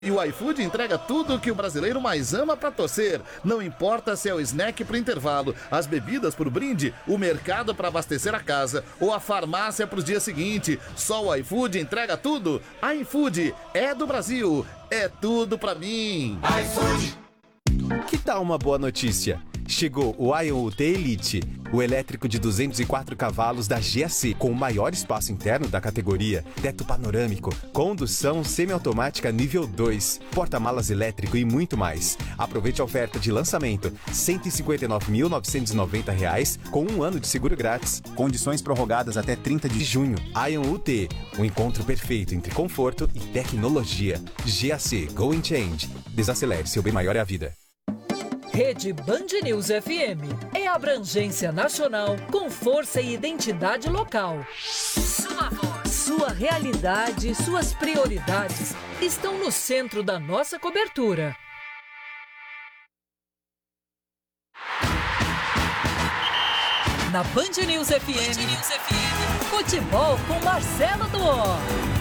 E o iFood entrega tudo o que o brasileiro mais ama pra torcer. Não importa se é o snack pro intervalo, as bebidas pro brinde, o mercado pra abastecer a casa ou a farmácia pros dias seguintes. Só o iFood entrega tudo. iFood é do Brasil. É tudo pra mim. iFood. Que tal uma boa notícia? Chegou o Ion UT Elite, o elétrico de 204 cavalos da GAC, com o maior espaço interno da categoria, teto panorâmico, condução semiautomática nível 2, porta-malas elétrico e muito mais. Aproveite a oferta de lançamento, R$ 159.990, com 1 ano de seguro grátis. Condições prorrogadas até 30 de junho. Ion UT, o encontro perfeito entre conforto e tecnologia. GAC, Go and Change. Desacelere, seu bem maior é a vida. Rede Band News FM é abrangência nacional com força e identidade local. Sua voz, sua realidade, suas prioridades estão no centro da nossa cobertura. Na Band News FM, futebol com Marcelo Duó.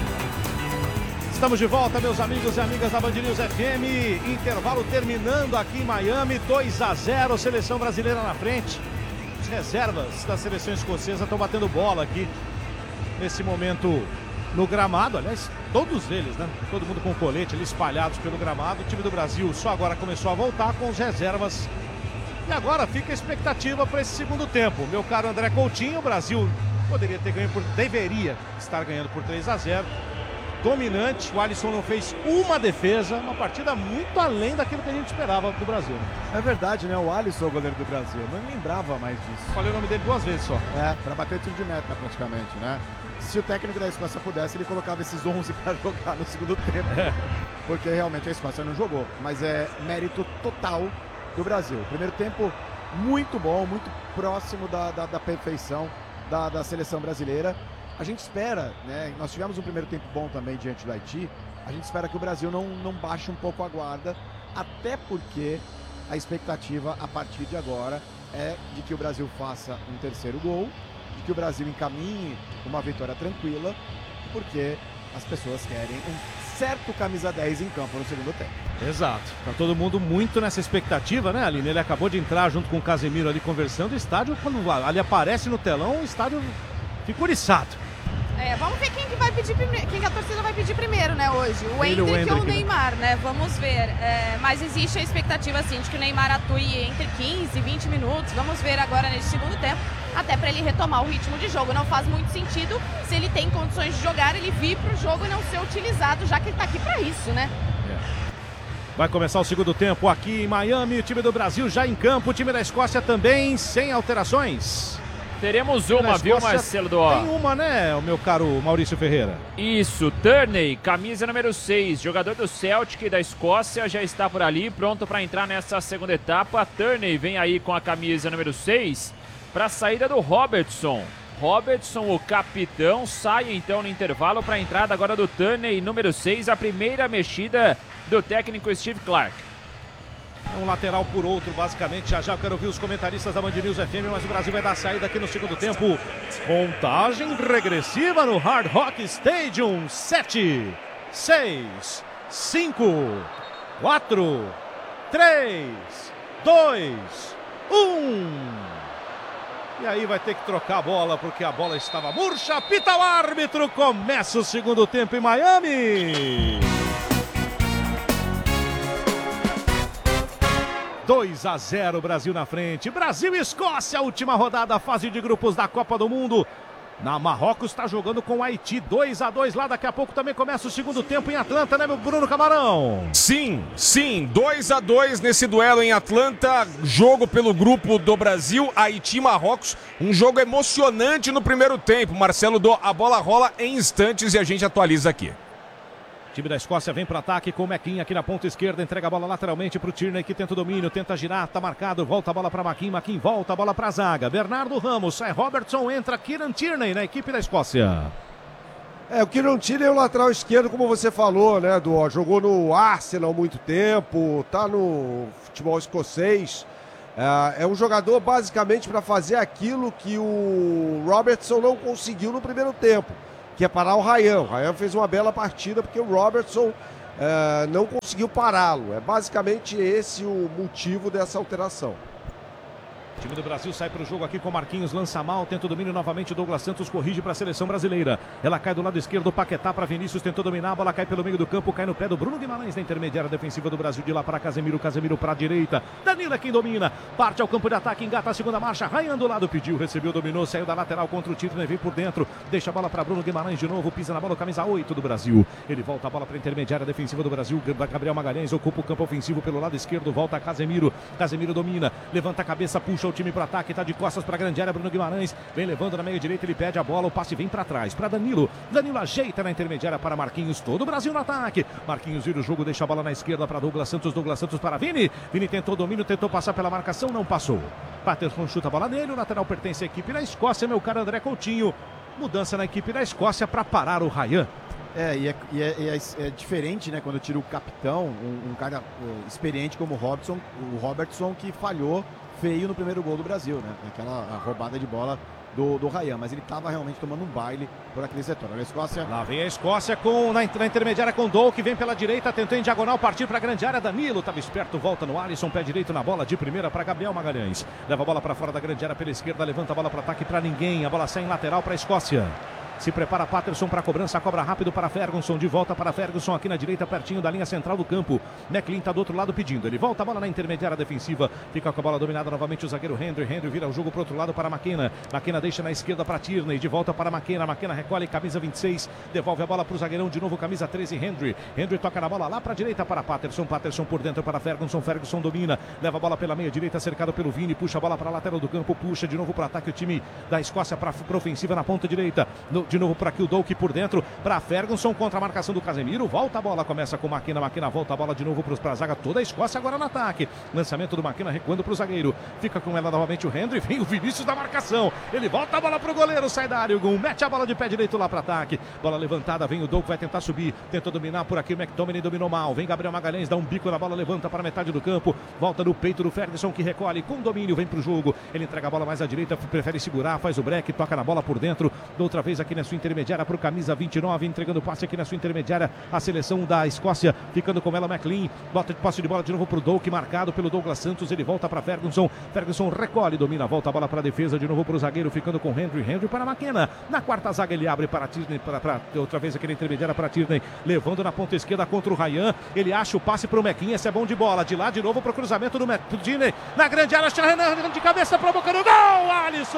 Estamos de volta, meus amigos e amigas da Band News FM. Intervalo terminando aqui em Miami, 2-0, seleção brasileira na frente. As reservas da seleção escocesa estão batendo bola aqui nesse momento no gramado. Aliás, todos eles, né? Todo mundo com colete ali espalhados pelo gramado. O time do Brasil só agora começou a voltar com as reservas. E agora fica a expectativa para esse segundo tempo. Meu caro André Coutinho, o Brasil deveria estar ganhando por 3-0. Dominante, o Alisson não fez uma defesa, uma partida muito além daquilo que a gente esperava do Brasil. É verdade, né? O Alisson é o goleiro do Brasil, não lembrava mais disso. Falei o nome dele 2 vezes só. Para bater tiro de meta praticamente, né? Se o técnico da Escócia pudesse, ele colocava esses 11 para jogar no segundo tempo. Porque realmente a Escócia não jogou, mas é mérito total do Brasil. Primeiro tempo muito bom, muito próximo da perfeição da seleção brasileira. A gente espera, né? Nós tivemos um primeiro tempo bom também diante do Haiti. A gente espera que o Brasil não baixe um pouco a guarda, até porque a expectativa a partir de agora é de que o Brasil faça um terceiro gol, de que o Brasil encaminhe uma vitória tranquila, porque as pessoas querem um certo camisa 10 em campo no segundo tempo. Exato. Tá todo mundo muito nessa expectativa, né, Aline? Ele acabou de entrar junto com o Casemiro ali conversando. O estádio, quando ele aparece no telão, o estádio fica oriçado. Vamos ver quem que vai pedir primeiro, quem que a torcida vai pedir primeiro, né, hoje. O Endrick ou o Neymar, né? Vamos ver. Mas existe a expectativa, assim, de que o Neymar atue entre 15 e 20 minutos. Vamos ver agora nesse segundo tempo, até para ele retomar o ritmo de jogo. Não faz muito sentido, se ele tem condições de jogar, ele vir pro jogo e não ser utilizado, já que ele tá aqui para isso, né? Vai começar o segundo tempo aqui em Miami. O time do Brasil já em campo, o time da Escócia também, sem alterações. Teremos uma, viu, Marcelo Duó? Tem uma, né, o meu caro Maurício Ferreira? Isso, Turney, camisa número 6, jogador do Celtic da Escócia, já está por ali, pronto para entrar nessa segunda etapa. Turney vem aí com a camisa número 6 para a saída do Robertson. Robertson, o capitão, sai então no intervalo para a entrada agora do Turney, número 6, a primeira mexida do técnico Steve Clark. Um lateral por outro, basicamente. Já eu quero ouvir os comentaristas da Band News FM, mas o Brasil vai dar saída aqui no segundo tempo. Contagem regressiva no Hard Rock Stadium. 7, 6, 5, 4, 3, 2, 1. E aí vai ter que trocar a bola, porque a bola estava murcha. Apita o árbitro. Começa o segundo tempo em Miami. 2-0, Brasil na frente. Brasil e Escócia, última rodada, fase de grupos da Copa do Mundo. Na Marrocos está jogando com o Haiti, 2-2 lá. Daqui a pouco também começa o segundo tempo em Atlanta, né, meu Bruno Camarão? Sim, 2-2 nesse duelo em Atlanta. Jogo pelo grupo do Brasil, Haiti e Marrocos. Um jogo emocionante no primeiro tempo. Marcelo, a bola rola em instantes e a gente atualiza aqui. O time da Escócia vem para ataque com o Mequinha aqui na ponta esquerda, entrega a bola lateralmente para o Tierney, que tenta o domínio, tenta girar, tá marcado, volta a bola para Maquin, Maquin volta a bola para a zaga, Bernardo Ramos, sai Robertson, entra Kieran Tierney na equipe da Escócia. O Kieran Tierney é o lateral esquerdo, como você falou, né, jogou no Arsenal há muito tempo, tá no futebol escocês, é um jogador basicamente para fazer aquilo que o Robertson não conseguiu no primeiro tempo, que é parar o Ryan. O Ryan fez uma bela partida porque o Robertson não conseguiu pará-lo. É basicamente esse o motivo dessa alteração. O time do Brasil sai para o jogo aqui com Marquinhos, lança mal, tenta o domínio novamente, Douglas Santos corrige para a seleção brasileira. Ela cai do lado esquerdo, Paquetá para Vinícius, tentou dominar, a bola cai pelo meio do campo, cai no pé do Bruno Guimarães na intermediária defensiva do Brasil, de lá para Casemiro, Casemiro para a direita, Danilo é quem domina, parte ao campo de ataque, engata a segunda marcha, Ryan do lado, pediu, recebeu, dominou, saiu da lateral contra o Tierney, vem por dentro, deixa a bola para Bruno Guimarães de novo, pisa na bola, camisa 8 do Brasil. Ele volta a bola para a intermediária defensiva do Brasil, Gabriel Magalhães ocupa o campo ofensivo pelo lado esquerdo, volta a Casemiro, Casemiro domina, levanta a cabeça, puxa o time para ataque, tá de costas para a grande área, Bruno Guimarães vem levando na meia direita, ele pede a bola, o passe vem para trás, para Danilo, Danilo ajeita na intermediária para Marquinhos, todo o Brasil no ataque, Marquinhos vira o jogo, deixa a bola na esquerda para Douglas Santos para Vini, Vini tentou domínio, tentou passar pela marcação, não passou, Patterson chuta a bola nele, o lateral pertence à equipe da Escócia, meu caro André Coutinho, mudança na equipe da Escócia para parar o Ryan. É diferente, né, quando tira o capitão, um cara experiente como o Robertson, que falhou feio no primeiro gol do Brasil, né? Aquela roubada de bola do Ryan, mas ele estava realmente tomando um baile por aquele setor. A Escócia... Lá vem a Escócia na intermediária com Dou, que vem pela direita, tentou em diagonal partir para a grande área, Danilo estava esperto, volta no Alisson, pé direito na bola de primeira para Gabriel Magalhães, leva a bola para fora da grande área pela esquerda, levanta a bola para ataque para ninguém, a bola sai em lateral para a Escócia. Se prepara Patterson para a cobrança, cobra rápido para Ferguson, de volta para Ferguson aqui na direita, pertinho da linha central do campo. McLean está do outro lado pedindo, ele volta a bola na intermediária defensiva, fica com a bola dominada novamente o zagueiro Henry vira o jogo para o outro lado para McKenna, McKenna deixa na esquerda para Tierney, de volta para McKenna recolhe camisa 26, devolve a bola para o zagueirão, de novo camisa 13 Henry toca na bola lá para a direita para Patterson por dentro para Ferguson domina, leva a bola pela meia direita, cercado pelo Vini, puxa a bola para a lateral do campo, puxa de novo para o ataque o time da Escócia para ofensiva na ponta direita, de novo para aqui o Douk por dentro, para Ferguson contra a marcação do Casemiro, volta a bola, começa com McKenna volta a bola de novo para a zaga, toda a Escócia agora no ataque, lançamento do McKenna recuando para o zagueiro, fica com ela novamente o Henry, vem o Vinícius da marcação, ele volta a bola para o goleiro, sai da área, o Gum mete a bola de pé direito lá para ataque, bola levantada, vem o Douk, vai tentar subir, tentou dominar por aqui, o McTominay dominou mal, vem Gabriel Magalhães, dá um bico na bola, levanta para metade do campo, volta no peito do Ferguson que recolhe com domínio, vem para o jogo, ele entrega a bola mais à direita, prefere segurar, faz o break, toca na bola por dentro, outra vez aqui na sua intermediária para o camisa 29, entregando passe aqui na sua intermediária, a seleção da Escócia, ficando com ela McLean, bota de passe de bola de novo para o Douk, marcado pelo Douglas Santos, ele volta para Ferguson recolhe, domina, volta a bola para a defesa, de novo para o zagueiro, ficando com Henry para McKenna, na quarta zaga ele abre para Tierney, para outra vez aqui na intermediária para Tierney, levando na ponta esquerda contra o Ryan, ele acha o passe para o McKean, esse é bom de bola, de lá de novo para o cruzamento do Tierney, na grande área, Renan de cabeça, provocando o gol,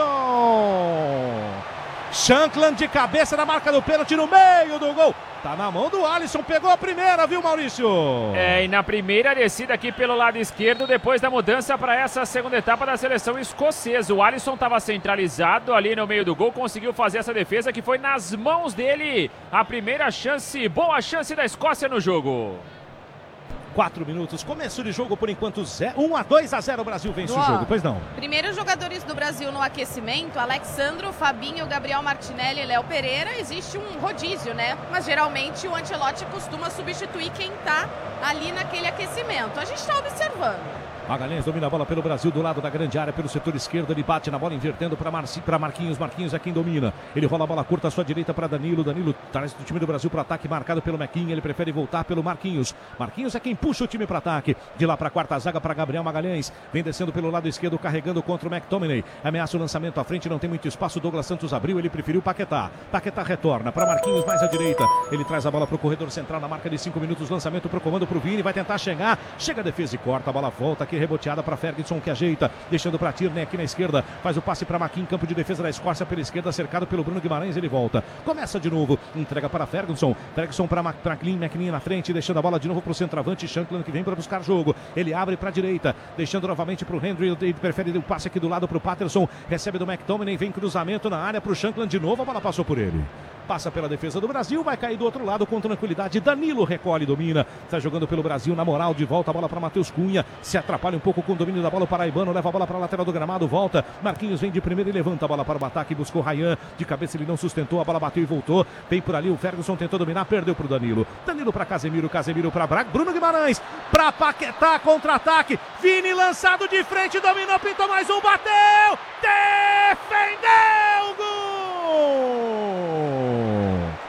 Alisson! Shankland de cabeça na marca do pênalti no meio do gol. Tá na mão do Alisson, pegou a primeira, viu, Maurício? E na primeira descida aqui pelo lado esquerdo, depois da mudança para essa segunda etapa da seleção escocesa. O Alisson estava centralizado ali no meio do gol, conseguiu fazer essa defesa que foi nas mãos dele. A primeira chance, boa chance da Escócia no jogo. 4 minutos, começo de jogo por enquanto 1-2-0 o Brasil vence o jogo, pois não? Primeiros jogadores do Brasil no aquecimento, Alexandro, Fabinho, Gabriel Martinelli e Léo Pereira, existe um rodízio, né? Mas geralmente o Ancelotti costuma substituir quem tá ali naquele aquecimento. A gente tá observando. Magalhães domina a bola pelo Brasil do lado da grande área, pelo setor esquerdo, ele bate na bola invertendo para Marquinhos, Marquinhos é quem domina, ele rola a bola curta à sua direita para Danilo traz o time do Brasil para o ataque, marcado pelo McKean, ele prefere voltar pelo Marquinhos é quem puxa o time para ataque, de lá para a quarta zaga para Gabriel Magalhães, vem descendo pelo lado esquerdo, carregando contra o McTominay, ameaça o lançamento à frente, não tem muito espaço, Douglas Santos abriu, ele preferiu Paquetá retorna para Marquinhos mais à direita, ele traz a bola para o corredor central na marca de 5 minutos, lançamento para o comando para o Vini, vai tentar chega a defesa e corta, a bola volta aqui reboteada para Ferguson que ajeita, deixando para Tierney aqui na esquerda, faz o passe para McKean, campo de defesa da Escócia pela esquerda, cercado pelo Bruno Guimarães, ele volta, começa de novo, entrega para Ferguson para McLean na frente, deixando a bola de novo para o centroavante Shankland que vem para buscar jogo, ele abre para a direita, deixando novamente para o Henry, ele prefere o passe aqui do lado para o Patterson, recebe do McTominay, vem cruzamento na área para o Shankland de novo, a bola passou por ele. Passa pela defesa do Brasil, vai cair do outro lado com tranquilidade, Danilo recolhe, domina, está jogando pelo Brasil na moral, de volta a bola para Matheus Cunha, se atrapalha um pouco com o domínio da bola, o paraibano leva a bola para a lateral do gramado, volta, Marquinhos vem de primeira e levanta a bola para o ataque, buscou Ryan, de cabeça ele não sustentou, a bola bateu e voltou, vem por ali o Ferguson, tentou dominar, perdeu para o Danilo para Casemiro para Braga, Bruno Guimarães, para Paquetá, contra-ataque, Vini lançado de frente, dominou, pintou mais um, bateu, defendeu, gol!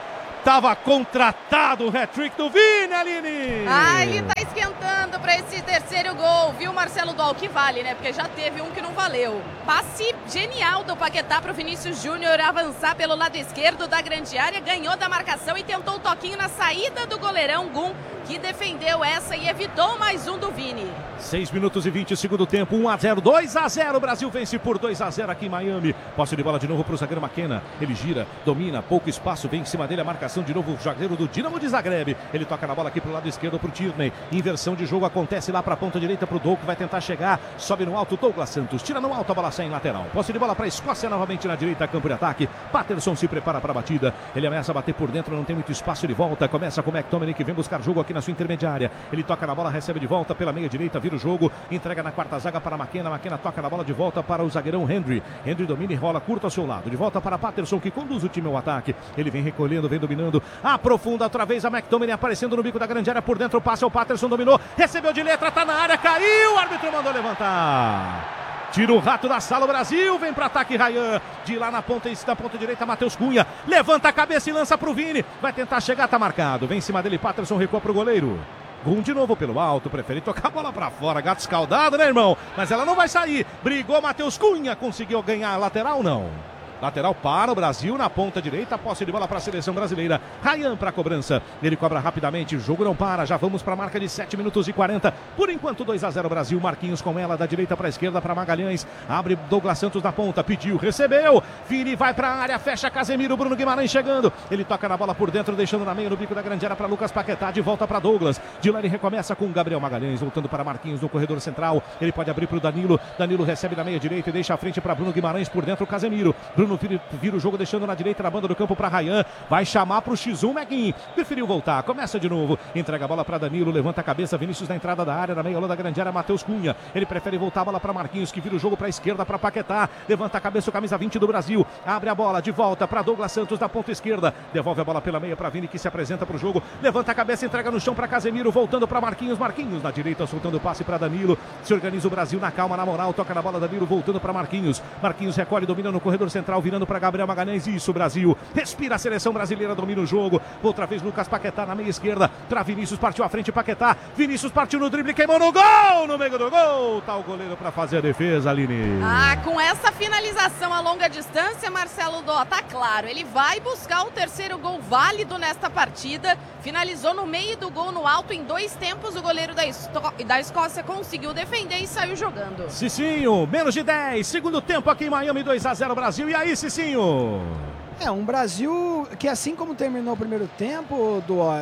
Tava contratado o hat-trick do Vini, Aline! Ele tá esquentando pra esse terceiro gol, viu, Marcelo Dol? Que vale, né? Porque já teve um que não valeu. Passe genial do Paquetá pro Vinícius Júnior avançar pelo lado esquerdo da grande área, ganhou da marcação e tentou o toquinho na saída do goleirão Gum, que defendeu essa e evitou mais um do Vini. 6 minutos e 20, segundo tempo, 1-0, 2-0, o Brasil vence por 2-0 aqui em Miami. Posse de bola de novo pro zagueiro McKenna, ele gira, domina, pouco espaço, vem em cima dele a marcação de novo, o zagueiro do Dinamo de Zagreb. Ele toca na bola aqui pro lado esquerdo pro Tierney, inversão de jogo acontece lá pra ponta direita pro Doug, vai tentar chegar, sobe no alto, Douglas Santos, tira no alto, a bola sai em lateral. Posse de bola pra Escócia novamente na direita, campo de ataque, Patterson se prepara pra batida, ele ameaça bater por dentro, não tem muito espaço, ele volta, começa com o McTominay que vem buscar jogo aqui na sua intermediária, ele toca na bola, recebe de volta pela meia direita, vira o jogo, entrega na quarta zaga para McKenna, McKenna toca na bola de volta para o zagueirão Henry, Henry domina e rola curto ao seu lado, de volta para Patterson que conduz o time ao ataque, ele vem recolhendo, vem dominando, aprofunda outra vez a McTominay aparecendo no bico da grande área, por dentro o passe ao Patterson, dominou, recebeu de letra, tá na área, caiu, o árbitro mandou levantar. Tira o rato da sala, o Brasil vem para ataque, Ryan, de lá na ponta direita, Matheus Cunha, levanta a cabeça e lança pro Vini, vai tentar chegar, tá marcado, vem em cima dele, Patterson recua pro goleiro. Gum de novo pelo alto, prefere tocar a bola pra fora, gato escaldado, né, irmão? Mas ela não vai sair, brigou Matheus Cunha, conseguiu ganhar a lateral, não. Lateral para o Brasil na ponta direita, posse de bola para a seleção brasileira. Ryan para a cobrança, ele cobra rapidamente, o jogo não para, já vamos para a marca de 7 minutos e 40. Por enquanto 2-0 Brasil, Marquinhos com ela da direita para a esquerda para Magalhães, abre Douglas Santos na ponta, pediu, recebeu, Vini vai para a área, fecha Casemiro, Bruno Guimarães chegando, ele toca na bola por dentro, deixando na meia no bico da grande área para Lucas Paquetá, de volta para Douglas, de lá ele recomeça com Gabriel Magalhães, voltando para Marquinhos no corredor central, ele pode abrir para o Danilo, Danilo recebe na meia direita e deixa a frente para Bruno Guimarães, por dentro Casemiro, Bruno vira o jogo deixando na direita na banda do campo para Ryan, vai chamar para o X1 Meguin, preferiu voltar, começa de novo, entrega a bola para Danilo, levanta a cabeça, Vinícius na entrada da área, na meia da grande área, Matheus Cunha, ele prefere voltar a bola para Marquinhos, que vira o jogo para a esquerda para Paquetá, levanta a cabeça o camisa 20 do Brasil, abre a bola de volta para Douglas Santos da ponta esquerda, devolve a bola pela meia para Vini que se apresenta para o jogo, levanta a cabeça, entrega no chão para Casemiro, voltando para Marquinhos, Marquinhos na direita, soltando o passe para Danilo, se organiza o Brasil na calma, na moral, toca na bola Danilo, voltando para Marquinhos, Marquinhos recolhe, domina no corredor central, virando para Gabriel Magalhães, isso Brasil, respira a seleção brasileira, domina o jogo, outra vez Lucas Paquetá na meia esquerda, para Vinícius, partiu à frente Paquetá, Vinícius partiu no drible, queimou no gol, no meio do gol, tá o goleiro para fazer a defesa, Aline. Com essa finalização a longa distância, Marcelo Dó, tá claro, ele vai buscar o terceiro gol válido nesta partida, finalizou no meio do gol no alto, em 2 tempos o goleiro da Escócia conseguiu defender e saiu jogando. Cicinho, menos de 10, segundo tempo aqui em Miami, 2-0 Brasil, e aí Cicinho? Um Brasil que, assim como terminou o primeiro tempo,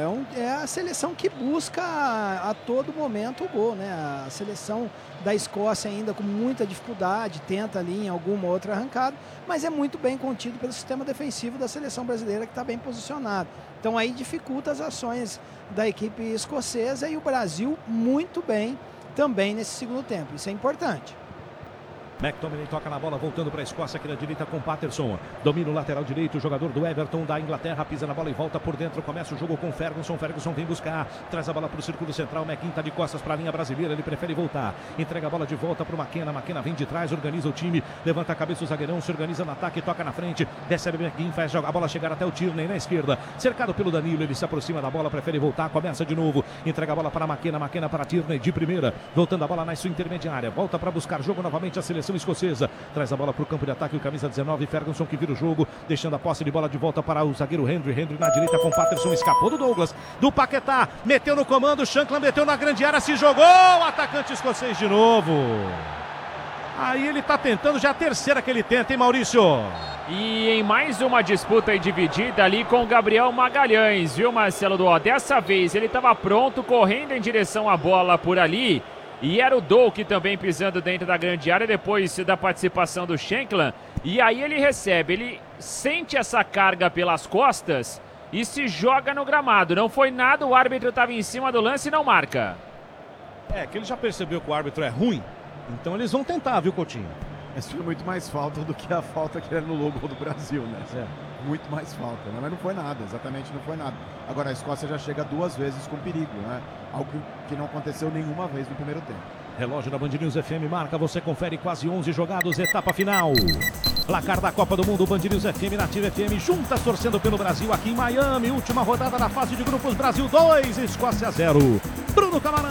é a seleção que busca a todo momento o gol, né? A seleção da Escócia ainda com muita dificuldade, tenta ali em alguma outra arrancada, mas é muito bem contido pelo sistema defensivo da seleção brasileira, que está bem posicionado. Então aí dificulta as ações da equipe escocesa, e o Brasil muito bem também nesse segundo tempo, isso é importante. McTominay toca na bola, voltando para a Escócia aqui na direita com Patterson. Domina o lateral direito, o jogador do Everton da Inglaterra, pisa na bola e volta por dentro. Começa o jogo com Ferguson. Ferguson vem buscar, traz a bola para o círculo central. McKean está de costas para a linha brasileira, ele prefere voltar. Entrega a bola de volta para o McKenna. McKenna vem de trás, organiza o time, levanta a cabeça o zagueirão, se organiza no ataque, toca na frente, recebe McKean, faz a bola chegar até o Tierney na esquerda. Cercado pelo Danilo, ele se aproxima da bola, prefere voltar, começa de novo. Entrega a bola para McKenna, McKenna para Tierney de primeira, voltando a bola na sua intermediária. Volta para buscar jogo novamente a seleção escocesa. Traz a bola para o campo de ataque, o camisa 19, Ferguson, que vira o jogo, deixando a posse de bola de volta para o zagueiro Henry. Henry na direita com Patterson, escapou do Douglas, do Paquetá, meteu no comando, Shankland meteu na grande área, se jogou, o atacante escocês de novo. Aí ele tá tentando, já a terceira que ele tenta, hein, Maurício? E em mais uma disputa dividida ali com o Gabriel Magalhães, viu, Marcelo Dó? Dessa vez ele estava pronto, correndo em direção à bola por ali. E era o Douk também pisando dentro da grande área depois da participação do Shankland. E aí ele recebe, ele sente essa carga pelas costas e se joga no gramado. Não foi nada, o árbitro estava em cima do lance e não marca. Que ele já percebeu que o árbitro é ruim, então eles vão tentar, viu, Coutinho? Mas foi muito mais falta do que a falta que era no logo do Brasil, né? Muito mais falta, né? Mas não foi nada, exatamente não foi nada. Agora a Escócia já chega 2 vezes com perigo, né? Algo que não aconteceu nenhuma vez no primeiro tempo. Relógio da Band News FM marca, você confere quase 11 jogados, etapa final. Placar da Copa do Mundo, Band News FM, Nativa FM, juntas torcendo pelo Brasil aqui em Miami. Última rodada da fase de grupos, Brasil 2, Escócia 0. Bruno Camarão.